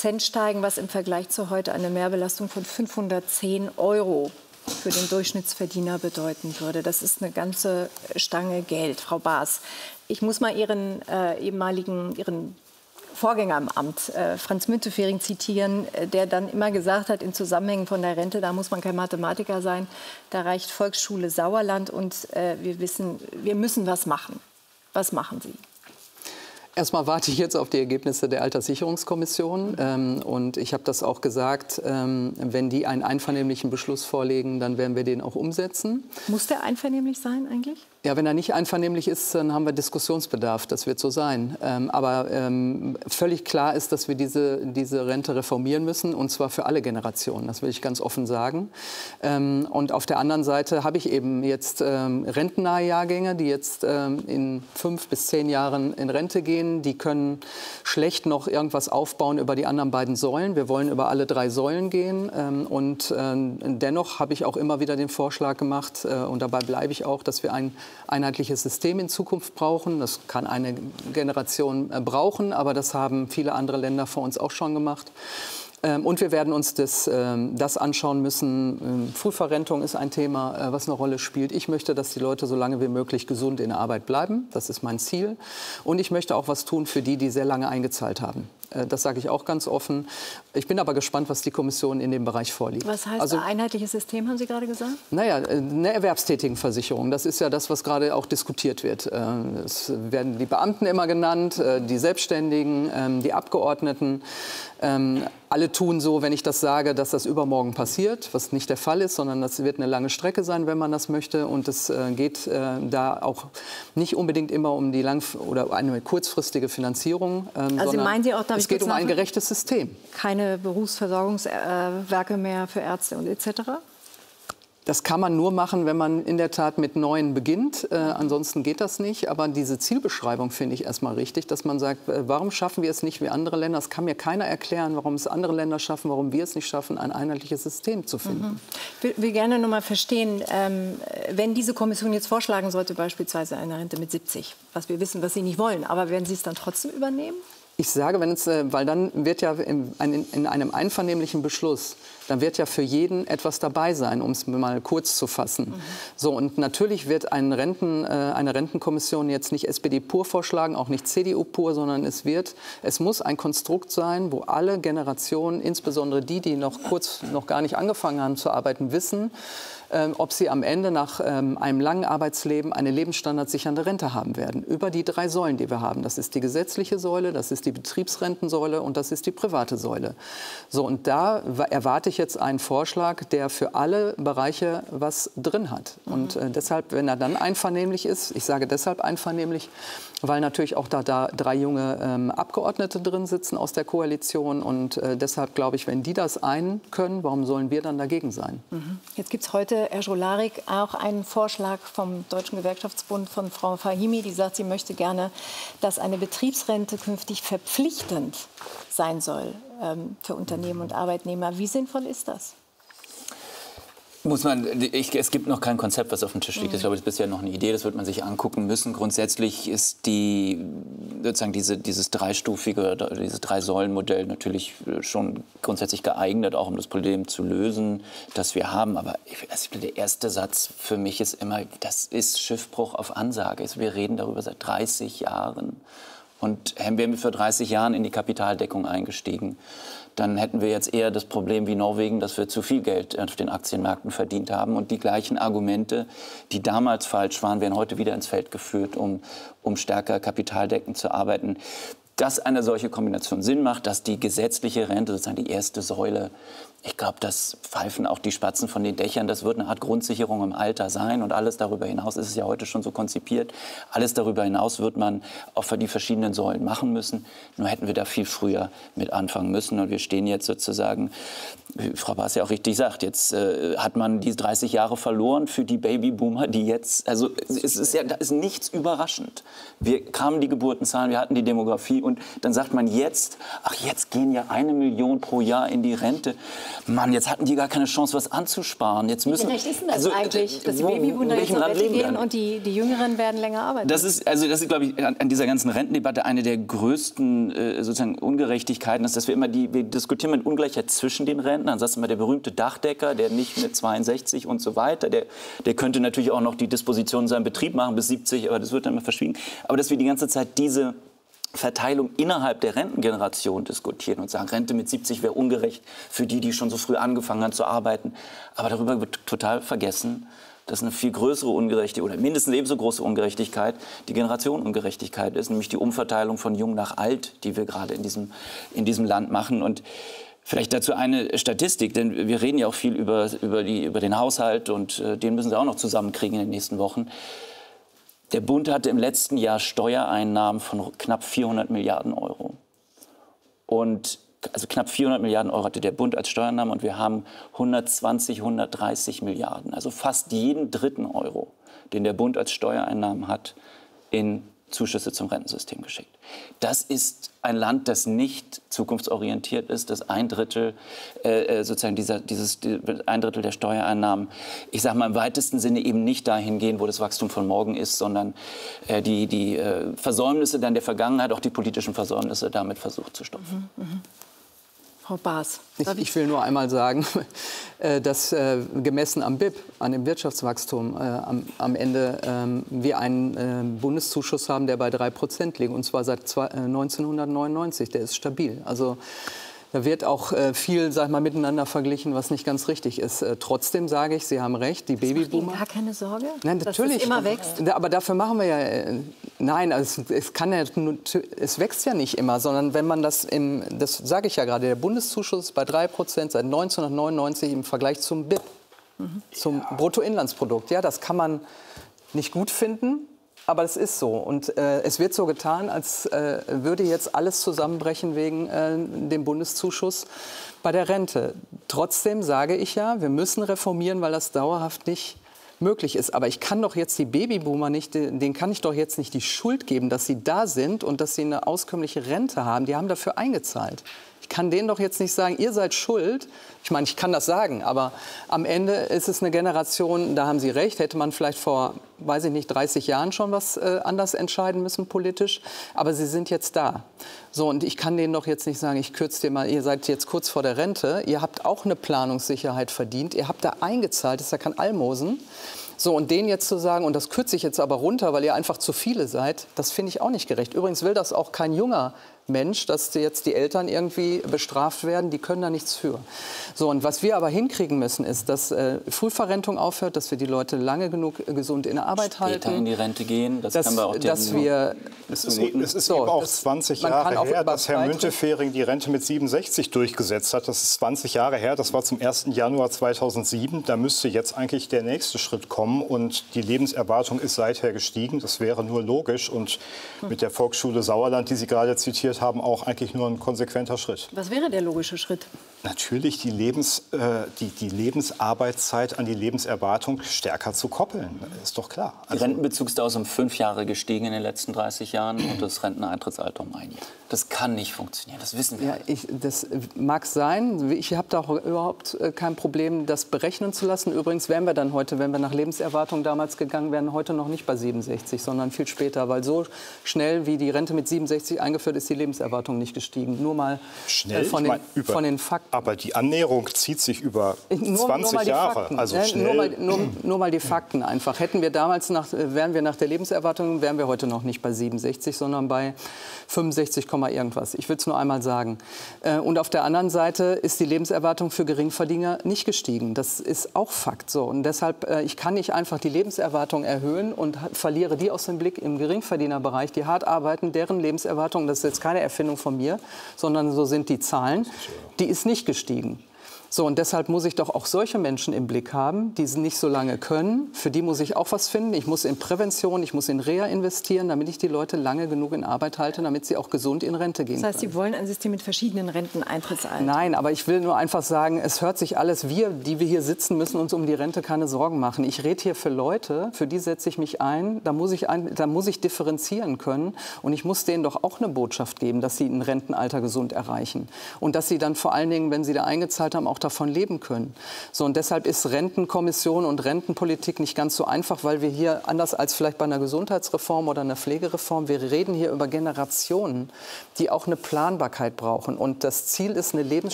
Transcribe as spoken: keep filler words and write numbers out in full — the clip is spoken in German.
Prozent steigen, was im Vergleich zu heute eine Mehrbelastung von fünfhundertzehn Euro für den Durchschnittsverdiener bedeuten würde. Das ist eine ganze Stange Geld, Frau Baas. Ich muss mal Ihren äh, ehemaligen, Ihren Vorgänger im Amt, äh, Franz Müntefering, zitieren, äh, der dann immer gesagt hat, in Zusammenhängen von der Rente, da muss man kein Mathematiker sein, da reicht Volksschule Sauerland und äh, wir wissen, wir müssen was machen. Was machen Sie? Erstmal warte ich jetzt auf die Ergebnisse der Alterssicherungskommission. Ähm, und ich habe das auch gesagt, ähm, wenn die einen einvernehmlichen Beschluss vorlegen, dann werden wir den auch umsetzen. Muss der einvernehmlich sein eigentlich? Ja, wenn er nicht einvernehmlich ist, dann haben wir Diskussionsbedarf. Das wird so sein. Ähm, aber ähm, völlig klar ist, dass wir diese, diese Rente reformieren müssen, und zwar für alle Generationen. Das will ich ganz offen sagen. Ähm, und auf der anderen Seite habe ich eben jetzt ähm, rentennahe Jahrgänge, die jetzt ähm, in fünf bis zehn Jahren in Rente gehen. Die können schlecht noch irgendwas aufbauen über die anderen beiden Säulen. Wir wollen über alle drei Säulen gehen. Ähm, und ähm, dennoch habe ich auch immer wieder den Vorschlag gemacht, äh, und dabei bleibe ich auch, dass wir ein einheitliches System in Zukunft brauchen. Das kann eine Generation äh, brauchen, aber das haben viele andere Länder vor uns auch schon gemacht. Ähm, und wir werden uns das, ähm, das anschauen müssen. Ähm, Frühverrentung ist ein Thema, äh, was eine Rolle spielt. Ich möchte, dass die Leute so lange wie möglich gesund in der Arbeit bleiben. Das ist mein Ziel. Und ich möchte auch was tun für die, die sehr lange eingezahlt haben. Äh, das sage ich auch ganz offen. Ich bin aber gespannt, was die Kommission in dem Bereich vorliegt. Was heißt also, einheitliches System, haben Sie gerade gesagt? Naja, eine Erwerbstätigenversicherung. Das ist ja das, was gerade auch diskutiert wird. Äh, es werden die Beamten immer genannt, äh, die Selbstständigen, äh, die Abgeordneten. Ähm, alle tun so, wenn ich das sage, dass das übermorgen passiert, was nicht der Fall ist, sondern das wird eine lange Strecke sein, wenn man das möchte. Und es äh, geht äh, da auch nicht unbedingt immer um die lang- oder eine kurzfristige Finanzierung, ähm, also sondern meinen Sie auch, darf es ich geht kurz um ein nachfragen? gerechtes System. Keine Berufsversorgungswerke mehr für Ärzte und et cetera? Das kann man nur machen, wenn man in der Tat mit Neuen beginnt. Äh, ansonsten geht das nicht. Aber diese Zielbeschreibung finde ich erstmal richtig, dass man sagt, äh, warum schaffen wir es nicht wie andere Länder? Das kann mir keiner erklären, warum es andere Länder schaffen, warum wir es nicht schaffen, ein einheitliches System zu finden. Mhm. Ich will, will gerne noch mal verstehen, ähm, wenn diese Kommission jetzt vorschlagen sollte, beispielsweise eine Rente mit siebzig, was wir wissen, was Sie nicht wollen, aber werden Sie es dann trotzdem übernehmen? Ich sage, wenn es, weil dann wird ja in, in einem einvernehmlichen Beschluss, dann wird ja für jeden etwas dabei sein, um es mal kurz zu fassen. Mhm. So, und natürlich wird ein Renten, äh, eine Rentenkommission jetzt nicht S P D pur vorschlagen, auch nicht C D U pur, sondern es wird, es muss ein Konstrukt sein, wo alle Generationen, insbesondere die, die noch kurz noch gar nicht angefangen haben zu arbeiten, wissen, ähm, ob sie am Ende nach ähm, einem langen Arbeitsleben eine lebensstandardsichernde Rente haben werden. Über die drei Säulen, die wir haben. Das ist die gesetzliche Säule, das ist die Betriebsrentensäule und das ist die private Säule. So, und da erwarte ich jetzt einen Vorschlag, der für alle Bereiche was drin hat. Mhm. Und äh, deshalb, wenn er dann einvernehmlich ist, ich sage deshalb einvernehmlich, weil natürlich auch da, da drei junge ähm, Abgeordnete drin sitzen aus der Koalition. Und äh, deshalb glaube ich, wenn die das ein können, warum sollen wir dann dagegen sein? Mhm. Jetzt gibt es heute, Herr Scholarik, auch einen Vorschlag vom Deutschen Gewerkschaftsbund von Frau Fahimi, die sagt, sie möchte gerne, dass eine Betriebsrente künftig verpflichtend sein soll ähm, für Unternehmen und Arbeitnehmer. Wie sinnvoll ist das? Muss man, ich, es gibt noch kein Konzept, was auf dem Tisch liegt. Ich glaube, das ist bisher noch eine Idee, das wird man sich angucken müssen. Grundsätzlich ist die, sozusagen diese, dieses dreistufige, dieses Drei-Säulen-Modell natürlich schon grundsätzlich geeignet, auch um das Problem zu lösen, das wir haben. Aber ich, also der erste Satz für mich ist immer, das ist Schiffbruch auf Ansage. Also wir reden darüber seit dreißig Jahren. Und wären wir vor dreißig Jahren in die Kapitaldeckung eingestiegen, dann hätten wir jetzt eher das Problem wie Norwegen, dass wir zu viel Geld auf den Aktienmärkten verdient haben. Und die gleichen Argumente, die damals falsch waren, werden heute wieder ins Feld geführt, um, um stärker kapitaldeckend zu arbeiten. Dass eine solche Kombination Sinn macht, dass die gesetzliche Rente, sozusagen die erste Säule, ich glaube, das pfeifen auch die Spatzen von den Dächern. Das wird eine Art Grundsicherung im Alter sein. Und alles darüber hinaus, ist es ja heute schon so konzipiert, alles darüber hinaus wird man auch für die verschiedenen Säulen machen müssen. Nur hätten wir da viel früher mit anfangen müssen. Und wir stehen jetzt sozusagen, wie Frau Baas ja auch richtig sagt, jetzt äh, hat man diese dreißig Jahre verloren für die Babyboomer, die jetzt, also es ist ja, da ist nichts überraschend. Wir kamen die Geburtenzahlen, wir hatten die Demografie und dann sagt man jetzt, ach jetzt gehen ja eine Million pro Jahr in die Rente. Mann, jetzt hatten die gar keine Chance, was anzusparen. Jetzt müssen, Wie gerecht ist denn das also, eigentlich, dass die wo- Babyboomer in jetzt welchem in Land Rente leben wir gehen denn? und die, die Jüngeren werden länger arbeiten? Das ist, also das ist, glaube ich, an, an dieser ganzen Rentendebatte eine der größten äh, sozusagen Ungerechtigkeiten, ist, dass wir immer die, wir diskutieren mit Ungleichheit zwischen den Rentnern. Dann sagst du mal, der berühmte Dachdecker, der nicht mit zweiundsechzig und so weiter, der, der könnte natürlich auch noch die Disposition in seinem Betrieb machen bis siebzig, aber das wird dann immer verschwiegen. Aber dass wir die ganze Zeit diese Verteilung innerhalb der Rentengeneration diskutieren und sagen, Rente mit siebzig wäre ungerecht für die, die schon so früh angefangen haben zu arbeiten. Aber darüber wird total vergessen, dass eine viel größere Ungerechtigkeit oder mindestens ebenso große Ungerechtigkeit die Generationenungerechtigkeit ist, nämlich die Umverteilung von Jung nach Alt, die wir gerade in diesem, in diesem Land machen. Und vielleicht dazu eine Statistik, denn wir reden ja auch viel über, über, die, über den Haushalt und äh, den müssen Sie auch noch zusammenkriegen in den nächsten Wochen. Der Bund hatte im letzten Jahr Steuereinnahmen von knapp vierhundert Milliarden Euro. Und also knapp vierhundert Milliarden Euro hatte der Bund als Steuereinnahmen und wir haben hundertzwanzig, hundertdreißig Milliarden. Also fast jeden dritten Euro, den der Bund als Steuereinnahmen hat, in Zuschüsse zum Rentensystem geschickt. Das ist ein Land, das nicht zukunftsorientiert ist, das ein Drittel, äh, sozusagen dieser, dieses, ein Drittel der Steuereinnahmen, ich sage mal im weitesten Sinne eben nicht dahin gehen, wo das Wachstum von morgen ist, sondern äh, die, die äh, Versäumnisse dann der Vergangenheit, auch die politischen Versäumnisse damit versucht zu stopfen. Mhm, mh. Frau Baas. Ich, ich will nur einmal sagen, dass äh, gemessen am B I P, an dem Wirtschaftswachstum, äh, am, am Ende äh, wir einen äh, Bundeszuschuss haben, der bei drei Prozent liegt, und zwar seit zwei, äh, neunzehnhundertneunundneunzig. Der ist stabil. Also da wird auch äh, viel, sag mal, miteinander verglichen, was nicht ganz richtig ist. Äh, trotzdem sage ich, Sie haben recht, die Das Babyboomer. macht Ihnen gar keine Sorge, Nein, natürlich. dass es immer wächst? Aber dafür machen wir ja, äh, nein, also es, es, kann ja, es wächst ja nicht immer, sondern wenn man das, im, das sage ich ja gerade, der Bundeszuschuss bei drei Prozent seit neunzehnhundertneunundneunzig im Vergleich zum B I P, mhm. zum ja. Bruttoinlandsprodukt. Ja, das kann man nicht gut finden. Aber es ist so. Und äh, es wird so getan, als äh, würde jetzt alles zusammenbrechen wegen äh, dem Bundeszuschuss bei der Rente. Trotzdem sage ich ja, wir müssen reformieren, weil das dauerhaft nicht möglich ist. Aber ich kann doch jetzt die Babyboomer nicht, denen kann ich doch jetzt nicht die Schuld geben, dass sie da sind und dass sie eine auskömmliche Rente haben. Die haben dafür eingezahlt. Ich kann denen doch jetzt nicht sagen, ihr seid schuld. Ich meine, ich kann das sagen, aber am Ende ist es eine Generation, da haben Sie recht, hätte man vielleicht vor, weiß ich nicht, dreißig Jahren schon was äh, anders entscheiden müssen politisch. Aber sie sind jetzt da. So, und ich kann denen doch jetzt nicht sagen, ich kürze dir mal, ihr seid jetzt kurz vor der Rente, ihr habt auch eine Planungssicherheit verdient, ihr habt da eingezahlt, das ist ja kein Almosen. So, und denen jetzt zu sagen, und das kürze ich jetzt aber runter, weil ihr einfach zu viele seid, das finde ich auch nicht gerecht. Übrigens will das auch kein junger Mensch, dass jetzt die Eltern irgendwie bestraft werden, die können da nichts für. So, und was wir aber hinkriegen müssen, ist, dass äh, Frühverrentung aufhört, dass wir die Leute lange genug äh, gesund in der Arbeit Später halten. in die Rente gehen, das dass, kann man auch dass wir, Es ist, es ist so, eben auch das, zwanzig Jahre her, dass Herr Müntefering die Rente mit siebenundsechzig durchgesetzt hat. Das ist zwanzig Jahre her, das war zum ersten Januar zweitausendsieben. Da müsste jetzt eigentlich der nächste Schritt kommen und die Lebenserwartung ist seither gestiegen. Das wäre nur logisch und mit der Volksschule Sauerland, die Sie gerade zitiert haben, auch eigentlich nur ein konsequenter Schritt. Was wäre der logische Schritt? Natürlich die, Lebens, äh, die, die Lebensarbeitszeit an die Lebenserwartung stärker zu koppeln, ist doch klar. Also die Rentenbezugsdauer ist um fünf Jahre gestiegen in den letzten dreißig Jahren und das Renteneintrittsalter um ein Jahr. Das kann nicht funktionieren, das wissen wir. Ja, ich, das mag sein. Ich habe da auch überhaupt kein Problem, das berechnen zu lassen. Übrigens wären wir dann heute, wenn wir nach Lebenserwartung damals gegangen wären, heute noch nicht bei siebenundsechzig, sondern viel später. Weil so schnell, wie die Rente mit siebenundsechzig eingeführt ist, die Lebenserwartung nicht gestiegen. Nur mal schnell, äh, von, ich den, mein, über, von den Fakten. Aber die Annäherung zieht sich über nur, zwanzig nur Jahre. Fakten, Also ne? schnell. Nur, mal, nur, nur mal die Fakten einfach. Hätten wir damals nach, wären wir nach der Lebenserwartung, wären wir heute noch nicht bei siebenundsechzig, sondern bei fünfundsechzig, irgendwas. Ich will es nur einmal sagen. Und auf der anderen Seite ist die Lebenserwartung für Geringverdiener nicht gestiegen. Das ist auch Fakt so. Und deshalb, ich kann nicht einfach die Lebenserwartung erhöhen und verliere die aus dem Blick im Geringverdienerbereich, die hart arbeiten, deren Lebenserwartung, das ist jetzt keine Erfindung von mir, sondern so sind die Zahlen, die ist nicht gestiegen. So, und deshalb muss ich doch auch solche Menschen im Blick haben, die nicht so lange können. Für die muss ich auch was finden. Ich muss in Prävention, ich muss in Reha investieren, damit ich die Leute lange genug in Arbeit halte, damit sie auch gesund in Rente gehen können. Das heißt, Sie wollen ein System mit verschiedenen Renteneintrittsaltern? Nein, aber ich will nur einfach sagen, es hört sich alles, wir, die wir hier sitzen, müssen uns um die Rente keine Sorgen machen. Ich rede hier für Leute, für die setze ich mich ein, da muss ich, ein, da muss ich differenzieren können. Und ich muss denen doch auch eine Botschaft geben, dass sie ein Rentenalter gesund erreichen. Und dass sie dann vor allen Dingen, wenn sie da eingezahlt haben, auch davon leben können. So, und deshalb ist Rentenkommission und Rentenpolitik nicht ganz so einfach, weil wir hier, anders als vielleicht bei einer Gesundheitsreform oder einer Pflegereform, wir reden hier über Generationen, die auch eine Planbarkeit brauchen. Und das Ziel ist eine Lebensstandard